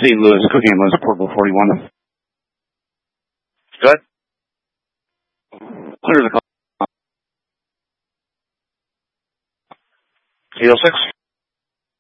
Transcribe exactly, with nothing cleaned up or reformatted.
Saint Louis, Cooking Ambulance, Portable forty-one. Good. Clear the call. eight oh six.